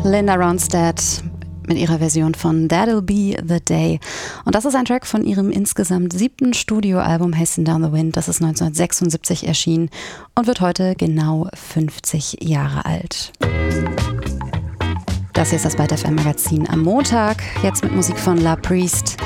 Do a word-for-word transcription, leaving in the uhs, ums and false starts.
Linda Ronstadt mit ihrer Version von That'll Be the Day. Und das ist ein Track von ihrem insgesamt siebten Studioalbum Hasten Down the Wind. Das ist neunzehnhundertsechsundsiebzig erschienen und wird heute genau fünfzig Jahre alt. Das hier ist das Byte F M Magazin am Montag, jetzt mit Musik von La Priest.